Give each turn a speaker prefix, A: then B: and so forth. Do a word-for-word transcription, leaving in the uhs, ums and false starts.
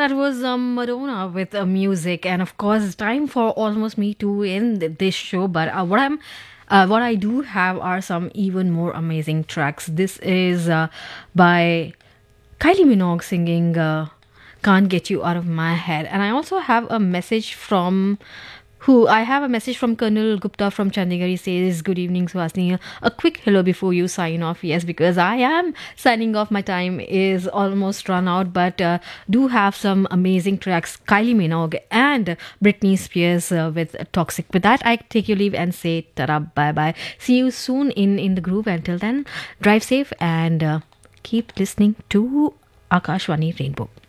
A: that was um, Madonna with uh, music, and of course, time for almost me to end this show. But uh, what I'm, uh, what I do have are some even more amazing tracks. This is uh, by Kylie Minogue singing uh, "Can't Get You Out of My Head," and I also have a message from. Who I have a message from Colonel Gupta from Chandigarh. He says, "Good evening, Suhasini. A quick hello before you sign off." Yes, because I am signing off. My time is almost run out, but uh, do have some amazing tracks. Kylie Minogue and Britney Spears uh, with Toxic. With that, I take your leave and say ta-ra, bye bye. See you soon in in the groove. Until then, drive safe and uh, keep listening to Akashwani Rainbow.